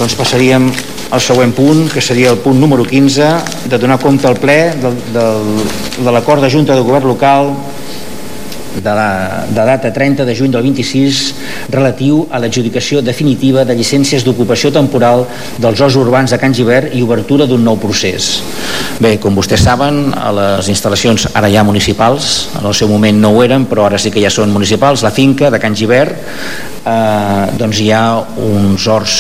Doncs passaríem al següent punt, que seria el punt número 15, de donar compte al ple de l'acord de Junta de Govern Local de data 30 de juny del 26 relatiu a l'adjudicació definitiva de llicències d'ocupació temporal dels horts urbans de Can Gibert i obertura d'un nou procés. Bé, com vostès saben, a les instal·lacions ara ja municipals, en el seu moment no ho eren, però ara sí que ja són municipals, la finca de Can Gibert, doncs hi ha uns horts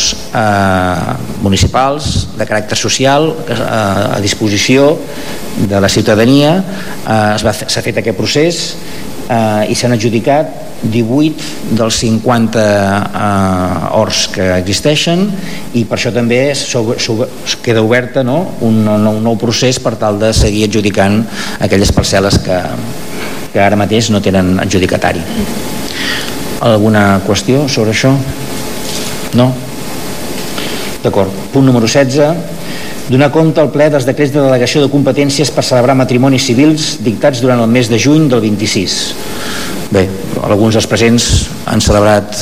municipals de caràcter social a disposició de la ciutadania. S'ha fet aquest procés i s'han adjudicat 18 dels 50 horts que existeixen, i per això també queda oberta un nou procés per tal de seguir adjudicant aquelles parcel·les que ara mateix no tenen adjudicatari. Alguna qüestió sobre això? No? D'acord. Punt número 16. Donar compte al ple dels decrets de delegació de competències per celebrar matrimonis civils dictats durant el mes de juny del 26. Bé, alguns dels presents han celebrat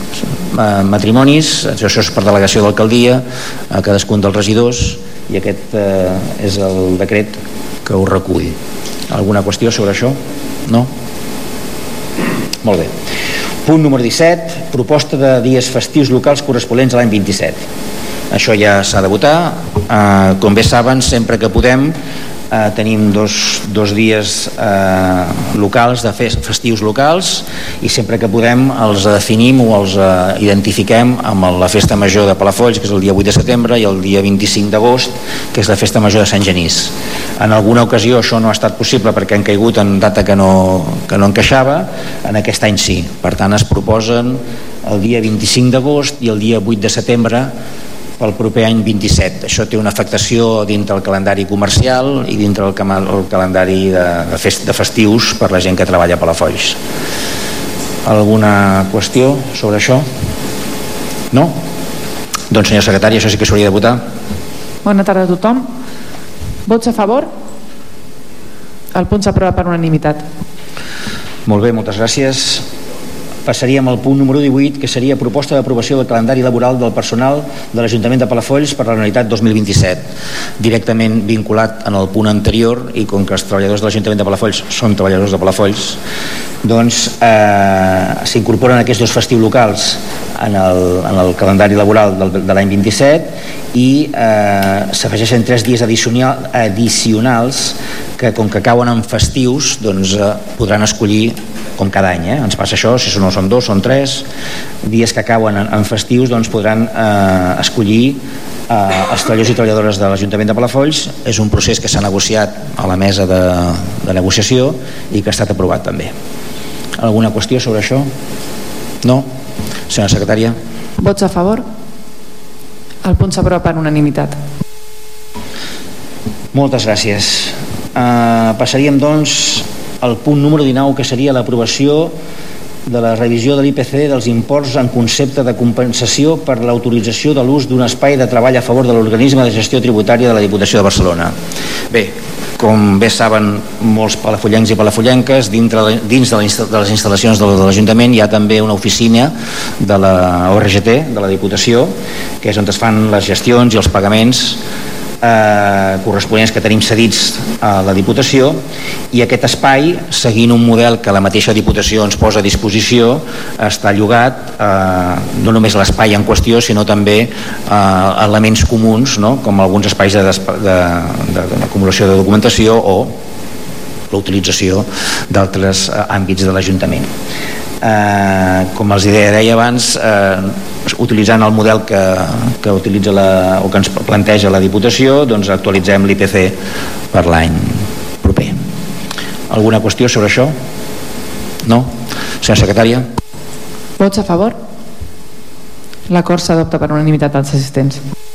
matrimonis, això és per delegació d'alcaldia a cadascun dels regidors, i aquest és el decret que ho recull. Alguna qüestió sobre això? No? Molt bé. Punt número 17, proposta de dies festius locals corresponents a l'any 27. Això ja s'ha de votar. Com bé saben, sempre que podem tenim dos dies locals, de festius locals, i sempre que podem els definim o els identifiquem amb la festa major de Palafolls, que és el dia 8 de setembre, i el dia 25 d'agost, que és la festa major de Sant Genís. En alguna ocasió això no ha estat possible perquè han caigut en data que no encaixava. En aquest any sí. Per tant, es proposen el dia 25 d'agost i el dia 8 de setembre pel proper any 27. Això té una afectació dintre el calendari comercial i dintre el calendari de festius per la gent que treballa a Palafolls. Alguna qüestió sobre això? No? Doncs, senyor secretari, això sí que s'hauria de votar. Bona tarda a tothom. Vots a favor? El punt s'aprova per unanimitat. Molt bé, moltes gràcies. Passaríem al punt número 18, que seria proposta d'aprovació del calendari laboral del personal de l'Ajuntament de Palafolls per l'anualitat 2027, directament vinculat en el punt anterior, i com que els treballadors de l'Ajuntament de Palafolls són treballadors de Palafolls, doncs s'incorporen aquests dos festius locals en el calendari laboral de l'any 27, i s'afegeixen 3 dies addicionals que, com que cauen en festius, doncs podran escollir, com cada any, ens passa això, si no són 2, són 3 dies que cauen en festius, doncs podran escollir els treballadors i treballadores de l'Ajuntament de Palafolls. És un procés que s'ha negociat a la mesa de negociació i que ha estat aprovat també. Alguna qüestió sobre això? No? Senyora secretària. Vots a favor? El punt s'aprova per unanimitat. Moltes gràcies. Passaríem, doncs, al punt número 19, que seria l'aprovació de la revisió de l'IPC dels imports en concepte de compensació per l'autorització de l'ús d'un espai de treball a favor de l'organisme de gestió tributària de la Diputació de Barcelona. Bé, com bé saben molts palafollencs i palafollenques, dins de les instal·lacions de l'Ajuntament hi ha també una oficina de la ORGT, de la Diputació, que és on es fan les gestions i els pagaments corresponents que tenim cedits a la Diputació, i aquest espai, seguint un model que la mateixa Diputació ens posa a disposició, està llogat no només a l'espai en qüestió, sinó també elements comuns, com alguns espais d'acumulació de documentació o l'utilització d'altres àmbits de l'Ajuntament. Com els deia abans, utilitzant el model que utilitza o que ens planteja la Diputació, doncs actualitzem l'IPC per l'any proper. Alguna qüestió sobre això? No? Senyora secretària. Vots a favor? L'acord s'adopta per unanimitat als assistents.